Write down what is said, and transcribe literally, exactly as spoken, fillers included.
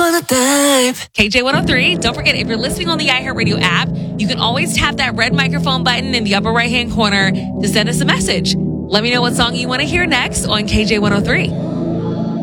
wanna dive. K J one oh three. Don't forget, if you're listening on the iHeartRadio app, you can always tap that red microphone button in the upper right-hand corner to send us a message. Let me know what song you want to hear next on K J one oh three.